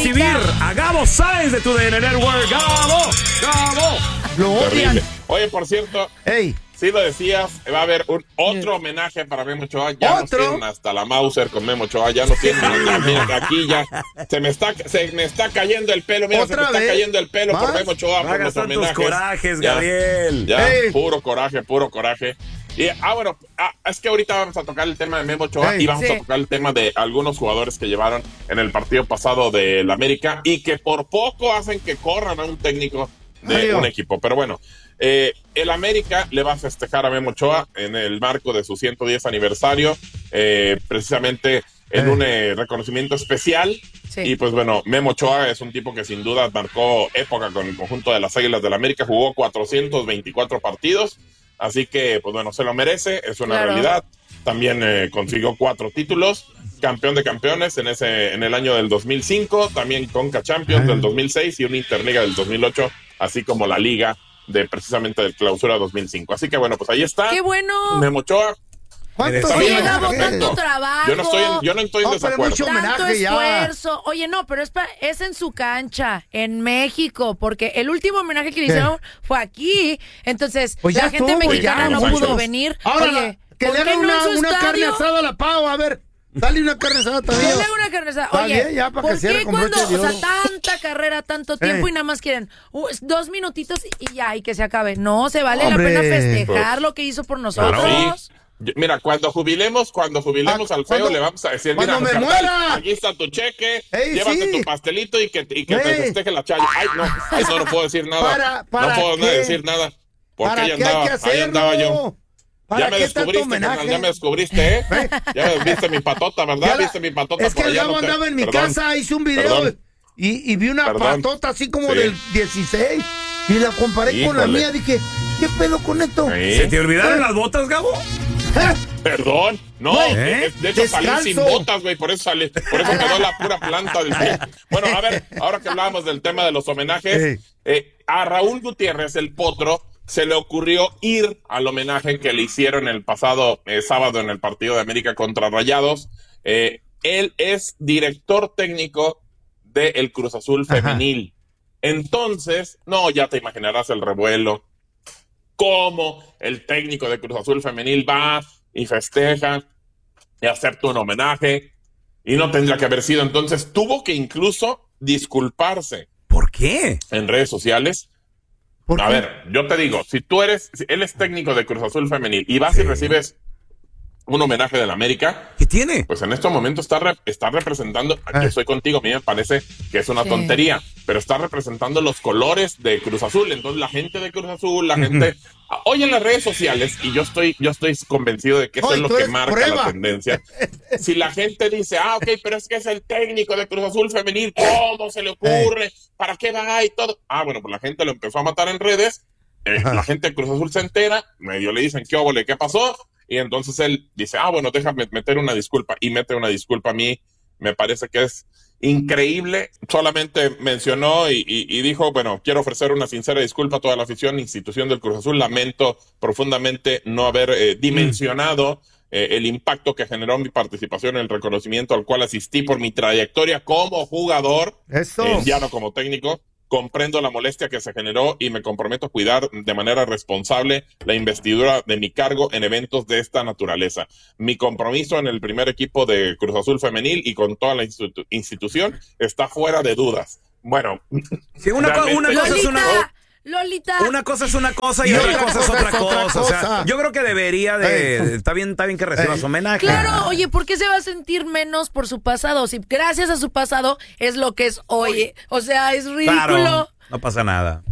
recibir a Gabo Sáenz de tu DN Network. ¡Gabo! Lo odian. Oye, por cierto, sí lo decías, va a haber otro homenaje para Memo Ochoa. Ya nos tienen hasta la Mauser con Memo Ochoa. Ya nos tienen aquí ya. Se me está cayendo el pelo. Mira, se me está cayendo el pelo por Memo Ochoa. No por hagas los tantos homenajes. corajes, Gabriel. Ya, puro coraje. Y, bueno, es que ahorita vamos a tocar el tema de Memo Ochoa y vamos a tocar el tema de algunos jugadores que llevaron en el partido pasado del América y que por poco hacen que corran a un técnico de un equipo. Pero bueno, el América le va a festejar a Memo Ochoa en el marco de su 110 aniversario, precisamente en un reconocimiento especial. Y pues bueno, Memo Ochoa es un tipo que sin duda marcó época con el conjunto de las Águilas del América, jugó 424 partidos. Así que, pues bueno, se lo merece, es una realidad. También consiguió 4 títulos, campeón de campeones en el año del 2005, también Conca Champions del 2006 y una Interliga del 2008, así como la Liga precisamente del Clausura 2005. Así que bueno, pues ahí está. ¡Qué bueno! Memo Ochoa. Oye, Gabo, tanto trabajo. Yo no estoy en desacuerdo. Tanto esfuerzo. Oye, no, pero es en su cancha, en México, porque el último homenaje que le hicieron fue aquí. Entonces, pues la gente mexicana no pudo venir. Ahora, que le hagan una carne asada a la Pau, a ver. Dale una carne asada también. Dale una carne asada. Oye, ya, ¿por qué cuando, tanta carrera, tanto tiempo y nada más quieren 2 minutitos y ya, y que se acabe? No, se vale la pena festejar lo que hizo por nosotros. Mira, cuando jubilemos al feo, le vamos a decir, mira, me muera, aquí está tu cheque, llévate tu pastelito y que te festeje la Chaya. Ay, no puedo decir nada. No puedo decir nada. Porque ahí andaba yo. Ya me descubriste, carnal, ya me descubriste, ¿eh? Ya viste mi patota, ¿verdad? Viste mi patota. Es que el Gabo andaba en mi casa, hice un video y vi una patota así como del 16 y la comparé con la mía. Dije, ¿qué pedo con esto? ¿Se te olvidaron las botas, Gabo? Perdón, no, de hecho salí sin botas, güey, por eso quedó la pura planta del pie. Bueno, a ver, ahora que hablábamos del tema de los homenajes, a Raúl Gutiérrez, el Potro, se le ocurrió ir al homenaje que le hicieron el pasado sábado en el partido de América contra Rayados. Él es director técnico del Cruz Azul femenil. Entonces, ya te imaginarás el revuelo. Cómo el técnico de Cruz Azul femenil va y festeja y acepta un homenaje y no tendría que haber sido. Entonces tuvo que incluso disculparse. ¿Por qué? En redes sociales. A ver, yo te digo, si él es técnico de Cruz Azul femenil y vas y recibes un homenaje del América. ¿Qué tiene? Pues en estos momentos está representando, yo estoy contigo, a mí me parece que es una tontería, pero está representando los colores de Cruz Azul. Entonces la gente de Cruz Azul, la gente, hoy en las redes sociales, y yo estoy convencido de que eso es lo que marca la tendencia. Si la gente dice, ok, pero es que es el técnico de Cruz Azul femenil, ¿cómo se le ocurre? ¿Para qué va? Y todo. Bueno, pues la gente lo empezó a matar en redes, la gente de Cruz Azul se entera, medio le dicen, ¿qué pasó? Y entonces él dice, bueno, déjame meter una disculpa. Y mete una disculpa. A mí me parece que es increíble. Solamente mencionó y dijo, bueno, quiero ofrecer una sincera disculpa a toda la afición e institución del Cruz Azul. Lamento profundamente no haber dimensionado el impacto que generó mi participación en el reconocimiento al cual asistí por mi trayectoria como jugador, ya no como técnico. Comprendo la molestia que se generó y me comprometo a cuidar de manera responsable la investidura de mi cargo en eventos de esta naturaleza. Mi compromiso en el primer equipo de Cruz Azul femenil y con toda la institución está fuera de dudas. Bueno, sí, una cosa es Lolita. Una cosa es una cosa y otra cosa es otra cosa. O sea, yo creo que debería de... Está bien que reciba su homenaje. Claro, oye, ¿por qué se va a sentir menos por su pasado? Si gracias a su pasado es lo que es hoy. O sea, es ridículo. Claro, no pasa nada.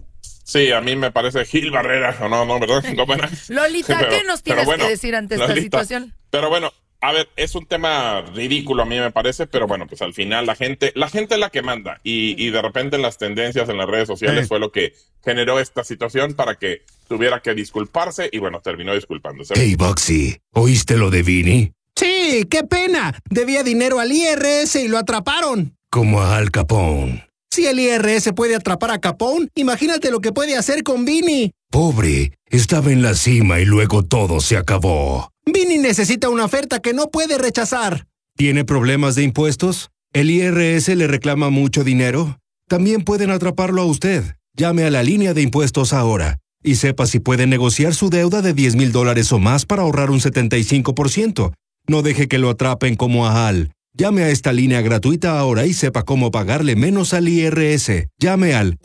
Sí, a mí me parece Gil Barrera, no, ¿verdad? No, bueno. Lolita, ¿qué nos tienes que decir ante esta situación? Pero bueno, a ver, es un tema ridículo a mí me parece, pero bueno, pues al final la gente es la que manda y de repente en las tendencias en las redes sociales fue lo que generó esta situación para que tuviera que disculparse y bueno, terminó disculpándose. Hey, Boxy, ¿oíste lo de Vini? Sí, qué pena. Debía dinero al IRS y lo atraparon. Como a Al Capone. Si el IRS puede atrapar a Capone, imagínate lo que puede hacer con Vini. Pobre, estaba en la cima y luego todo se acabó. Vini necesita una oferta que no puede rechazar. ¿Tiene problemas de impuestos? ¿El IRS le reclama mucho dinero? También pueden atraparlo a usted. Llame a la línea de impuestos ahora y sepa si puede negociar su deuda de $10,000 o más para ahorrar un 75%. No deje que lo atrapen como a Al. Llame a esta línea gratuita ahora y sepa cómo pagarle menos al IRS. Llame al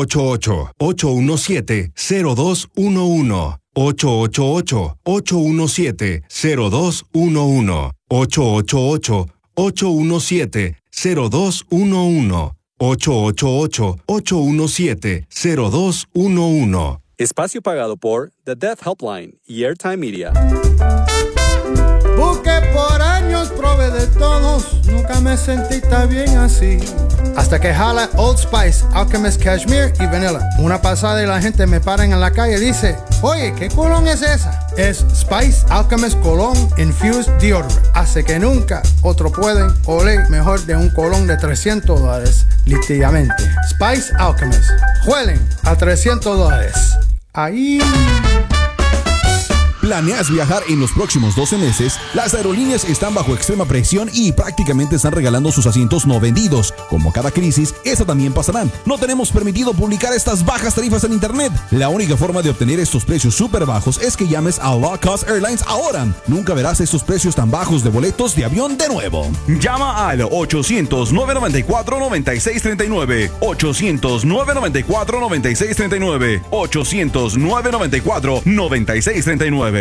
888-817-0211. 888-817-0211. 888-817-0211. 888-817-0211. Espacio pagado por The Deaf Helpline y Airtime Media. Busqué por años, probé de todos, nunca me sentí tan bien así. Hasta que jala Old Spice, Alchemist Cashmere y Vanilla. Una pasada y la gente me para en la calle y dice, oye, ¿qué colón es esa? Es Spice Alchemist Cologne Infused Deodorant. Hace que nunca otro pueden oler mejor de un colón de $300, literalmente. Spice Alchemist. Huelen a $300. Ahí... ¿Planeas viajar en los próximos 12 meses? Las aerolíneas están bajo extrema presión y prácticamente están regalando sus asientos no vendidos. Como cada crisis, esta también pasará. No tenemos permitido publicar estas bajas tarifas en internet. La única forma de obtener estos precios súper bajos es que llames a Low Cost Airlines ahora. Nunca verás estos precios tan bajos de boletos de avión de nuevo. Llama al 800-994-9639. 800-994-9639. 800-994-9639.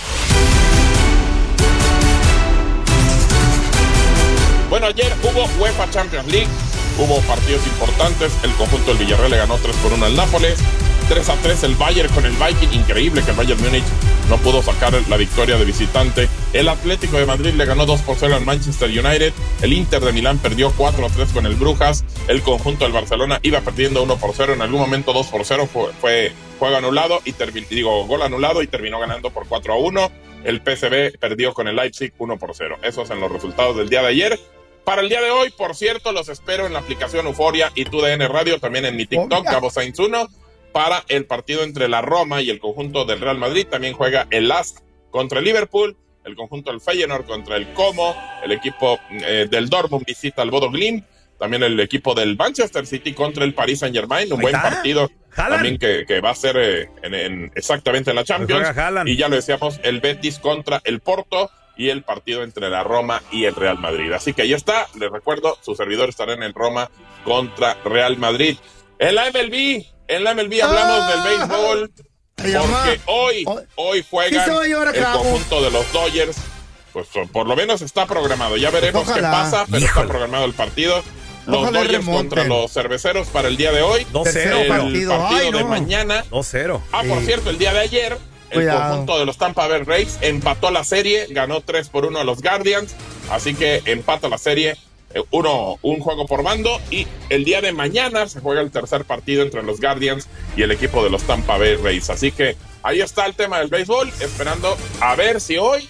Bueno, ayer hubo UEFA Champions League, hubo partidos importantes. El conjunto del Villarreal le ganó 3-1 al Nápoles, 3-3 el Bayern con el Viking. Increíble que el Bayern Múnich no pudo sacar la victoria de visitante. El Atlético de Madrid le ganó 2-0 al Manchester United. El Inter de Milán perdió 4-3 con el Brujas. El conjunto del Barcelona iba perdiendo 1-0. En algún momento 2-0 fue juego anulado gol anulado y terminó ganando por 4-1. El PSV perdió con el Leipzig 1-0. Esos son los resultados del día de ayer. Para el día de hoy, por cierto, los espero en la aplicación Euforia y TUDN Radio, también en mi TikTok, Gabo Sainz 1, para el partido entre la Roma y el conjunto del Real Madrid. También juega el LASK contra el Liverpool, el conjunto del Feyenoord contra el Como, el equipo del Dortmund visita al Bodo Glimt, también el equipo del Manchester City contra el Paris Saint-Germain, un buen partido también que va a ser exactamente en la Champions. Y ya lo decíamos, el Betis contra el Porto y el partido entre la Roma y el Real Madrid. Así que ahí está, les recuerdo, su servidor estará en el Roma contra Real Madrid. En la MLB hablamos del béisbol, porque hoy juegan el conjunto de los Dodgers. Pues por lo menos está programado, ya veremos qué pasa, pero está programado el partido. Los Dodgers contra los Cerveceros para el día de hoy. 2-0 el partido de mañana. 2-0. Por cierto, el día de ayer el conjunto de los Tampa Bay Rays empató la serie, ganó 3-1 a los Guardians, así que empata la serie, un juego por bando, y el día de mañana se juega el tercer partido entre los Guardians y el equipo de los Tampa Bay Rays. Así que ahí está el tema del béisbol, esperando a ver si hoy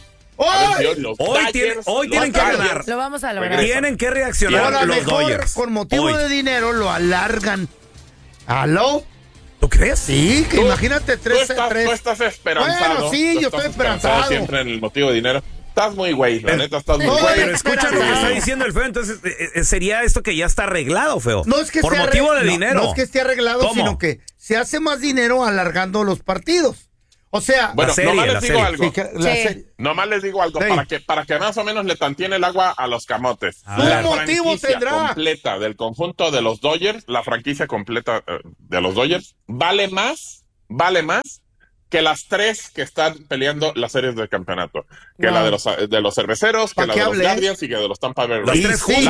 tienen que ganar. Lo vamos a lograr. Tienen que reaccionar los Dodgers. Por motivo de dinero lo alargan. ¿Aló? ¿Tú crees? Sí, que imagínate 3-3. Tú estás esperanzado. Bueno, sí, yo estoy esperanzado. Siempre en el motivo de dinero. Estás muy güey, la neta estás muy güey. Pero escucha lo que está diciendo el Feo, entonces sería esto que ya está arreglado, Feo. No es que por motivo de dinero. No es que esté arreglado, sino que se hace más dinero alargando los partidos. O sea, bueno, nomás les digo algo. Nomás les digo algo para que más o menos le tantiene el agua a los camotes. La franquicia completa del conjunto de los Dodgers, la franquicia completa de los Dodgers, vale más que las tres que están peleando las series del campeonato. Que la de los Cerveceros, que la de los Guardians y que de los Tampa Bay Rays.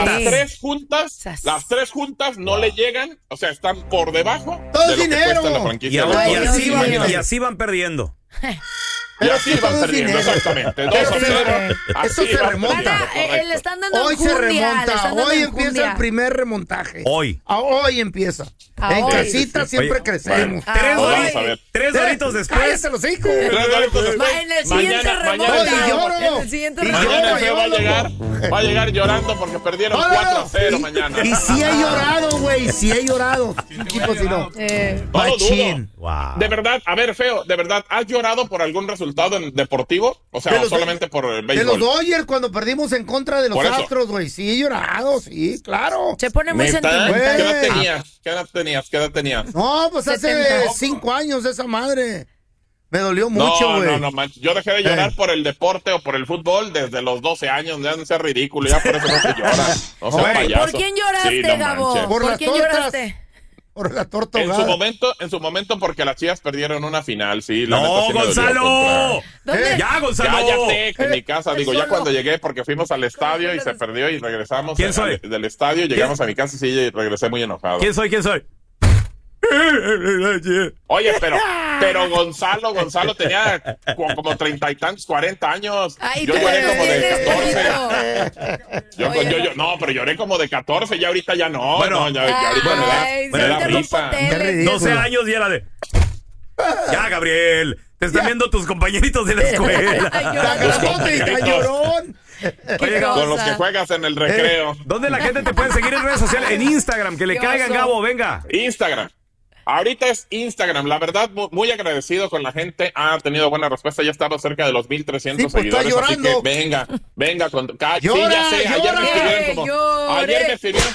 Las tres juntas no le llegan, o sea, están por debajo de lo que cuesta la franquicia. Y así van perdiendo. Y así van perdiendo, exactamente. 2-0. Esto se remonta. Le están dando hoy se remonta. Hoy empieza el primer remontaje. Hoy empieza. En casita siempre crecemos. Tres doritos después. ¡Cállate los hijos! En el siguiente mañana el feo va a llegar llorando porque perdieron 4-0 mañana. Y sí he llorado, güey, sí he llorado. Tipo, si no. Machín. Wow. De verdad, a ver, feo, de verdad, ¿has llorado por algún resultado deportivo? O sea, solamente por el béisbol. De los Dodgers cuando perdimos en contra de los Astros, güey. Sí he llorado, sí, claro. Se pone muy sentimental. ¿Qué edad tenías? No, pues 70. Hace 5 años esa madre. Me dolió mucho, güey. No, yo dejé de llorar por el deporte o por el fútbol desde los 12 años. Ya no sea ridículo, ya por eso no se llora. No sea payaso. ¿Por quién lloraste, Gabo? ¿Por quién lloraste? Por la torta en su momento porque las Chivas perdieron una final, sí. La ¡No, neta, sí Gonzalo! Ya, Gonzalo. Cállate, en mi casa, ya cuando llegué, porque fuimos al estadio y se perdió y regresamos del estadio, llegamos a mi casa y sí, regresé muy enojado. ¿Quién soy? Oye, pero Gonzalo tenía como 30 y tantos, 40 años. Ay, yo lloré como de 14. No, pero lloré como de 14, ya ahorita ya no. Bueno, ya ahorita me da risa. 12 años y era de... Ya, Gabriel, te están viendo tus compañeritos de la escuela. Llorón. Con los que juegas en el recreo. ¿Dónde la gente te puede seguir en redes sociales? En Instagram, que le caigan, Gabo, venga. Instagram. Ahorita es Instagram, la verdad, muy agradecido con la gente, ha tenido buena respuesta, ya estamos cerca de los 1,300 seguidores, así que venga, sí, ya sé, ayer me escribieron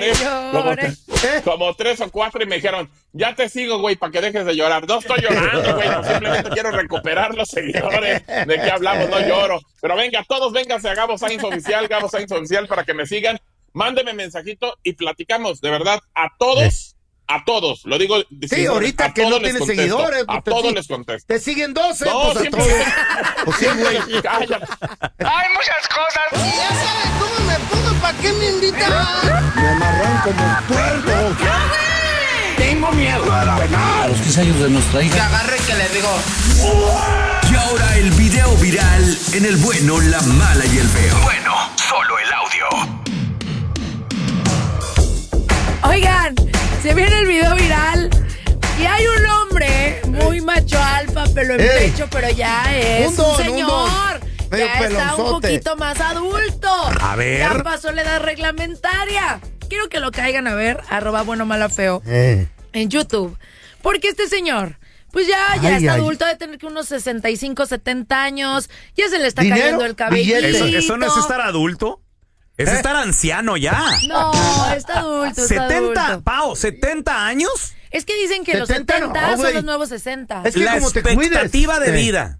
como 3 o 4 y me dijeron, ya te sigo, güey, para que dejes de llorar. No estoy llorando, güey, simplemente quiero recuperar los seguidores, de qué hablamos, no lloro, pero venga, todos vénganse a Gabo Sainz Oficial, para que me sigan, mándenme mensajito y platicamos, de verdad, a todos, lo digo. Sí, ahorita que no tienes seguidores. A todos les contesto. Te siguen 12, no, pues a todos. Pues sí, güey. Hay muchas cosas. Ya sabes cómo me pongo, ¿para qué me invitan? Me amarran como puerco. Tengo miedo a los 15 años de nuestra hija. Que agarre que le digo. Y ahora el video viral en El Bueno, la Mala y el Feo. Bueno, solo el audio. Oigan, se viene el video viral y hay un hombre muy macho alfa, pelo en pecho, pero ya es un señor. Ya está un poquito más adulto. A ver. Ya pasó la edad reglamentaria. Quiero que lo caigan a ver, @buenomalafeo, en YouTube. Porque este señor, pues ya está adulto, de tener que unos 65, 70 años. Ya se le está cayendo el cabello. ¿Eso no es estar adulto? Es estar anciano ya. No, está adulto. 70, Pao, 70 años. Es que dicen que los 70 son los nuevos 60. Es que la expectativa de vida,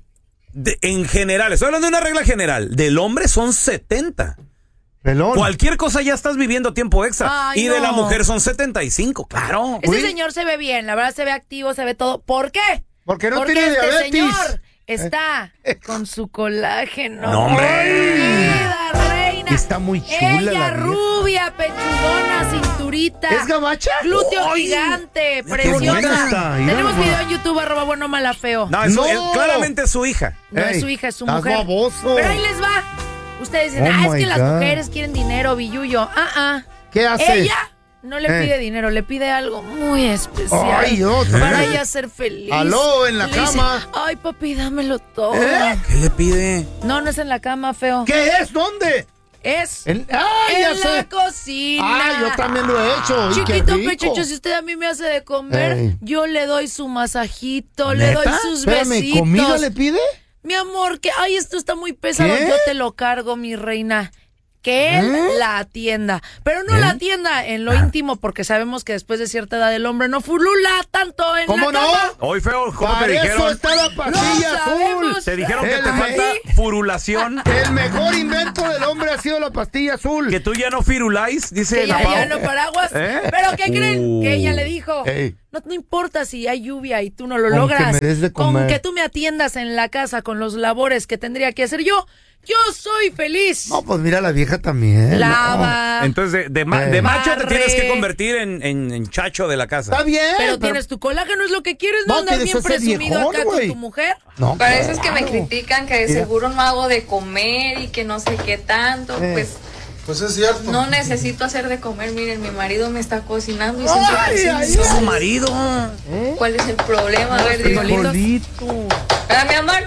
en general, estoy hablando de una regla general, del hombre son 70. Pelón. Cualquier cosa ya estás viviendo tiempo extra. Ay, y de la mujer son 75, claro. Este señor se ve bien, la verdad se ve activo, se ve todo. ¿Por qué? Porque no tiene diabetes. Este señor está con su colágeno. No, hombre. Reina. Está muy chula. Ella rubia, pechugona, cinturita. ¿Es gabacha? Glúteo gigante, preciosa. Tenemos video en YouTube, @buenomalafeo. No, claramente es su hija. No es su hija, es su mujer. Baboso. Pero ahí les va. Ustedes dicen, es que las mujeres quieren dinero, billuyo. ¿Qué hace? Ella no le pide dinero, le pide algo muy especial. Para ella ser feliz. Aló, en la cama. Dice, ay, papi, dámelo todo. ¿Qué le pide? No es en la cama, feo. ¿Qué es? ¿Dónde? Es en la cocina. Yo también lo he hecho. Chiquito pechucho, si usted a mí me hace de comer, yo le doy su masajito, le doy sus besitos. ¿Comida le pide? Mi amor, que esto está muy pesado, yo te lo cargo, mi reina. Que él la atienda, pero no la atienda en lo íntimo, porque sabemos que después de cierta edad el hombre no fulula tanto en ¿Cómo la no? cama. Hoy, Feo, ¿cómo te dijeron? Eso está la pastilla azul. Te dijeron que te falta furulación. El mejor invento del hombre ha sido la pastilla azul. Que tú ya no firuláis, dice la Pau. Ya no paraguas. Pero ¿qué creen? Que ella le dijo, no importa si hay lluvia y tú no lo logras. Con que tú me atiendas en la casa con los labores que tendría que hacer yo soy feliz. No, pues mira, la vieja también. Lava. No. Entonces, de macho te tienes que convertir en chacho de la casa. Está bien. Pero tienes tu colágeno, es lo que quieres, no andas bien presumido viejón, acá con tu mujer. No, por eso es que me critican que de seguro no hago de comer y que no sé qué tanto. Pues Pues es cierto. No necesito hacer de comer, miren, mi marido me está cocinando y siempre ¿Su marido? ¿Cuál es el problema? A ver, frijolitos. ¿Verdad, mi amor?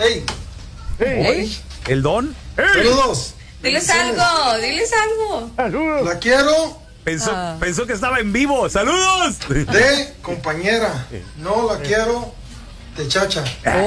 Ey. ¿El don? Saludos. Diles algo. Saludos. La quiero. Pensó que estaba en vivo. ¡Saludos! De compañera. No la quiero de chacha.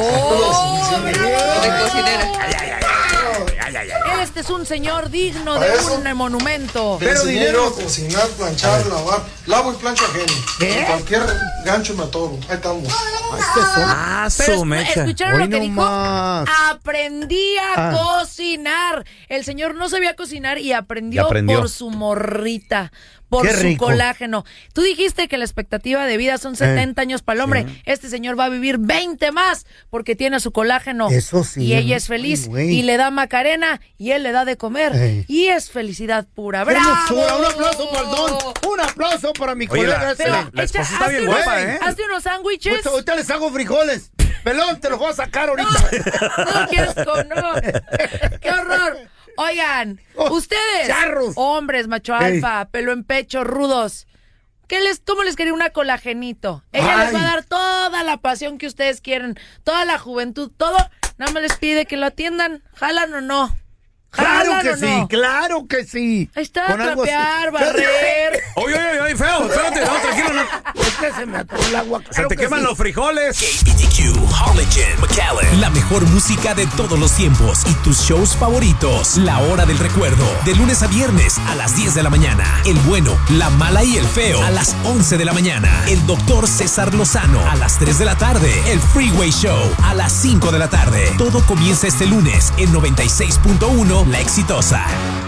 De cocinera. Este es un señor digno de un monumento. Pero dinero, cocinar, planchar, lavar. Lavo y plancho ajeno. En cualquier gancho me atoro. Ahí estamos. Pero ¿escucharon lo que dijo? Aprendí a cocinar. El señor no sabía cocinar y aprendió por su morrita. Por su colágeno. Tú dijiste que la expectativa de vida son 70 años para el hombre. Sí. Este señor va a vivir 20 más porque tiene su colágeno. Eso sí. Y ella es feliz. Y le da Macarena y él le da de comer. Y es felicidad pura. ¡Bravo! Un aplauso para el don. Un aplauso para mi colega. La esposa está bien guapa, ¿eh? Hazte unos sándwiches. Ahorita les hago frijoles. Pelón, te los voy a sacar ahorita. No quieres ¡Qué horror! Oigan, ustedes, charros, hombres, macho alfa, pelo en pecho, rudos, ¿cómo les quería una colagenito? Ella les va a dar toda la pasión que ustedes quieren, toda la juventud, todo. Nada más les pide que lo atiendan. ¿Jalan o no? Claro que sí, claro que sí. Ahí está, trapear, barrer. Oye, feo, espérate, no, tranquilo, no. Es que se me atoró el agua. Se te queman los frijoles. KPTQ, Harlingen, McAllen. La mejor música de todos los tiempos y tus shows favoritos. La Hora del Recuerdo, de lunes a viernes a las 10 de la mañana. El bueno, la mala y el feo a las 11 de la mañana. El doctor César Lozano a las 3 de la tarde. El Freeway Show a las 5 de la tarde. Todo comienza este lunes en 96.1 La Exitosa.